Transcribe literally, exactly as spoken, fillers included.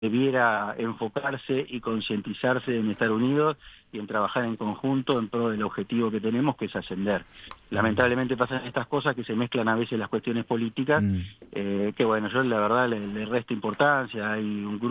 debiera enfocarse y concientizarse en estar unidos y en trabajar en conjunto en pro del objetivo que tenemos, que es ascender. Lamentablemente pasan estas cosas que se mezclan a veces las cuestiones políticas, Mm. eh, que bueno, yo la verdad le, le resto importancia, hay un grupo